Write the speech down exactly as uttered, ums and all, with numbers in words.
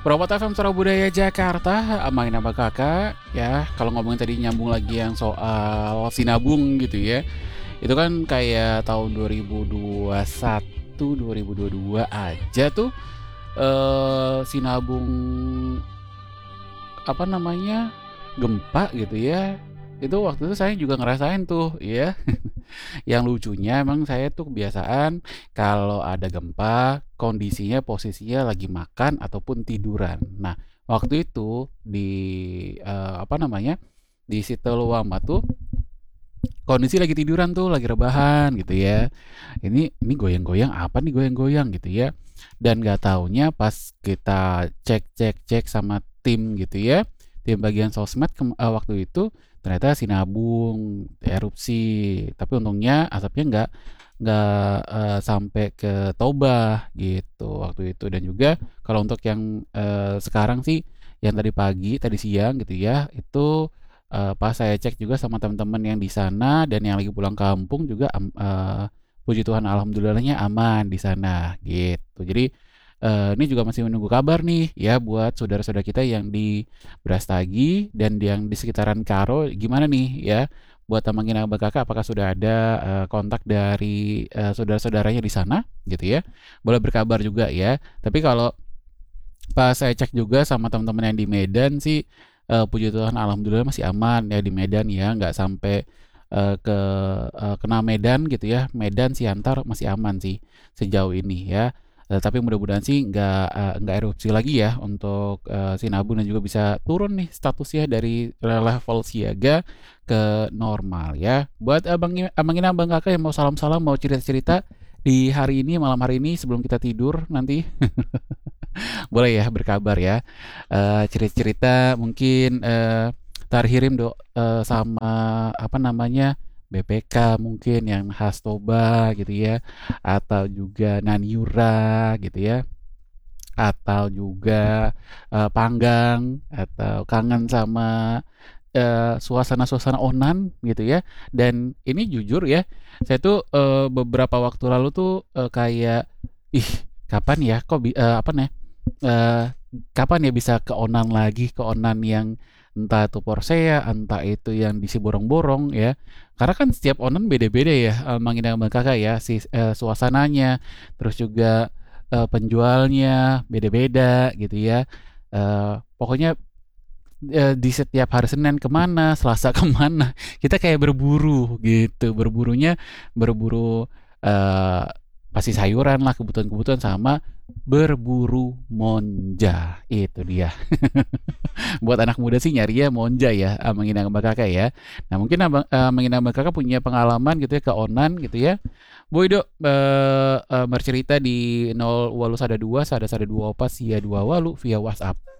Propot F M Suara Budaya Jakarta, amain nama kakak ya. Kalau ngomongin tadi nyambung lagi yang soal sinabung gitu ya. Itu kan kayak tahun dua ribu dua puluh satu, dua ribu dua puluh dua aja tuh eh sinabung apa namanya? Gempa gitu ya. Itu waktu itu saya juga ngerasain tuh ya. Yang lucunya emang saya tuh kebiasaan kalau ada gempa, kondisinya posisinya lagi makan ataupun tiduran. Nah, waktu itu di eh, apa namanya? Di Sitewama tuh kondisi lagi tiduran tuh, lagi rebahan gitu ya. Ini ini goyang-goyang apa nih goyang-goyang gitu ya. Dan nggak taunya pas kita cek-cek-cek sama tim gitu ya, tim bagian sosmed kem- eh, waktu itu ternyata sinabung erupsi. Tapi untungnya asapnya nggak nggak eh, sampai ke Toba gitu waktu itu. Dan juga kalau untuk yang eh, sekarang sih, yang tadi pagi, tadi siang gitu ya, itu eh, pas saya cek juga sama teman-teman yang di sana dan yang lagi pulang kampung juga am- eh, puji Tuhan alhamdulillahnya aman di sana gitu. Jadi eh, ini juga masih menunggu kabar nih ya buat saudara-saudara kita yang di Brastagi dan yang di sekitaran Karo gimana nih ya buat Tamangin Abang Kakak, apakah sudah ada eh, kontak dari eh, saudara-saudaranya di sana gitu ya. Boleh berkabar juga ya. Tapi kalau pas saya cek juga sama teman-teman yang di Medan sih, eh, puji Tuhan alhamdulillah masih aman ya di Medan ya, nggak sampai eh, ke eh, kena Medan gitu ya. Medan Siantar masih aman sih sejauh ini ya. Eh, tapi mudah-mudahan sih nggak eh, nggak erupsi lagi ya untuk eh, Sinabung, dan juga bisa turun nih statusnya dari level siaga ke normal ya. Buat abang abangin abang kakak yang mau salam-salam, mau cerita-cerita di hari ini, malam hari ini sebelum kita tidur nanti, boleh ya berkabar ya. Eh, cerita-cerita mungkin eh, Tarhirim do eh, sama apa namanya B P K mungkin yang khas Toba gitu ya, atau juga Naniura gitu ya, atau juga eh, Panggang, atau kangen sama eh, suasana-suasana Onan gitu ya. Dan ini jujur ya, saya tuh eh, beberapa waktu lalu tuh eh, kayak ih, kapan ya kok bi- eh, apa nih eh, kapan ya bisa ke Onan lagi, ke Onan yang entah itu Porsea, entah itu yang di Siborong-borong ya. Karena kan setiap Onan beda-beda ya, eh, Manginang Bang Kakak ya, si eh, suasananya, terus juga eh, penjualnya beda-beda gitu ya. Eh, pokoknya eh, di setiap hari Senin kemana, Selasa kemana, kita kayak berburu gitu. Berburunya berburu eh, pasti sayuran lah, kebutuhan-kebutuhan, sama berburu monja. Itu dia. Buat anak muda sih nyari ya monja ya, ah, menginang Mbak Kakak ya. Nah mungkin abang, eh, menginang Mbak Kakak punya pengalaman gitu ya ke Onan gitu ya. Boy dok eh, eh, bercerita di nol walu sada dua sada sada dua opat sia dua walu via WhatsApp.